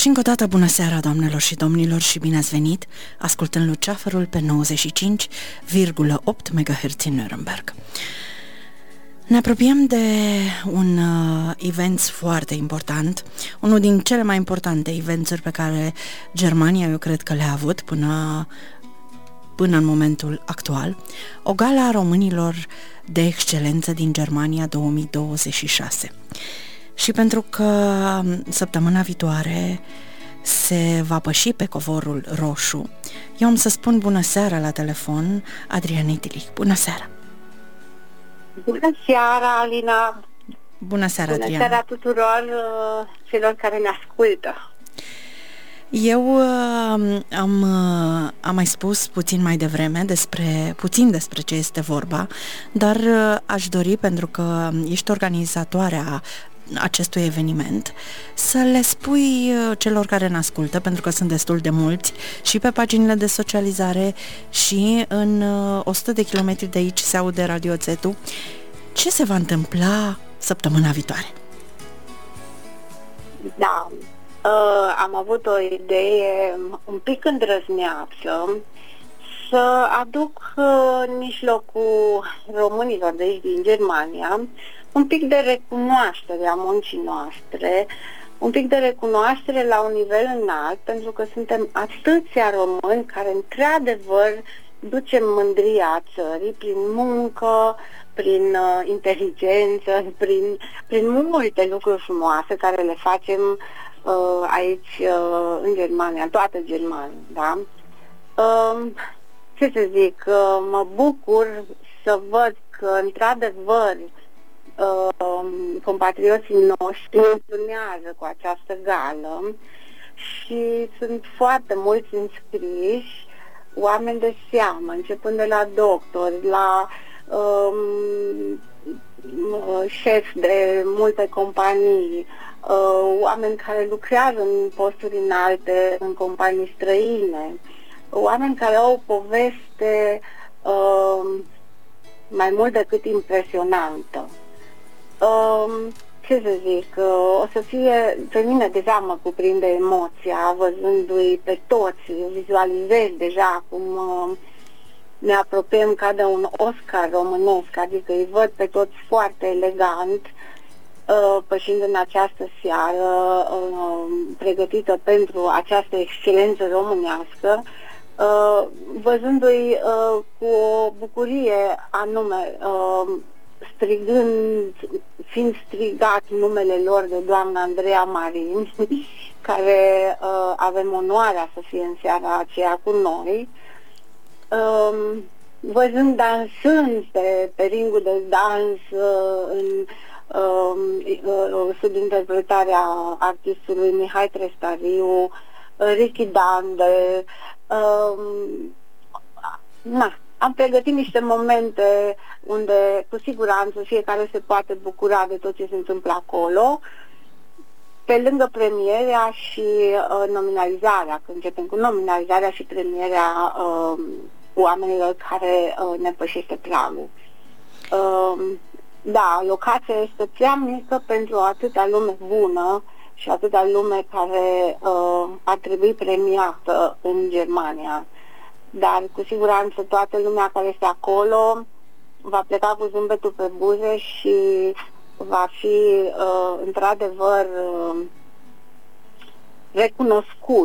Și încă o dată bună seara, doamnelor și domnilor, și bine ați venit ascultând Luceafărul pe 95,8 MHz în Nuremberg. Ne apropiem de un event foarte important, unul din cele mai importante eventuri pe care Germania, eu cred că le-a avut până în momentul actual, o gala a românilor de excelență din Germania 2026. Și pentru că săptămâna viitoare se va păși pe covorul roșu, eu am să spun bună seara la telefon Adrianei Tilic. Bună seara! Bună seara, Alina! Bună seara, Bună Adriana! Seara tuturor celor care ne ascultă! Eu am mai spus puțin mai devreme despre ce este vorba, dar aș dori, pentru că ești organizatoarea acestui eveniment, să le spui celor care ne ascultă, pentru că sunt destul de mulți, și pe paginile de socializare și în 100 de kilometri de aici se aude Radio Zetu, ce se va întâmpla săptămâna viitoare. Da, am avut o idee un pic îndrăzneață să aduc în mijlocul românilor de aici din Germania un pic de recunoaștere a muncii noastre, un pic de recunoaștere la un nivel înalt, pentru că suntem atâția români care într-adevăr ducem mândria țării prin muncă, prin inteligență, prin multe lucruri frumoase care le facem aici în Germania, în toată Germania, da? Ce să zic, mă bucur să văd că într-adevăr compatrioții noștri întâlnează cu această gală și sunt foarte mulți înscriși, oameni de seamă, începând de la doctori, la șefi de multe companii, oameni care lucrează în posturi înalte în companii străine, oameni care au o poveste mai mult decât impresionantă. Ce să zic, o să fie, pe mine deja mă cuprinde emoția văzându-i pe toți, vizualizez deja cum ne apropiem ca de un Oscar românesc, adică îi văd pe toți foarte elegant, pășind în această seară pregătită pentru această excelență românească, văzându-i cu o bucurie anume, fiind strigat numele lor de doamna Andreea Marin, care avem onoarea să fie în seara aceea cu noi, văzând dansând pe ringul de dans sub interpretarea artistului Mihai Trestariu, Ricky Dande, am pregătit niște momente unde cu siguranță fiecare se poate bucura de tot ce se întâmplă acolo, pe lângă premierea și nominalizarea, că începem cu nominalizarea și premierea oamenilor care ne pășește pragul. Da, locația este prea mică pentru atâta lume bună și atâta lume care ar trebui premiată în Germania. Dar cu siguranță toată lumea care este acolo va pleca cu zâmbetul pe buze și va fi într-adevăr recunoscut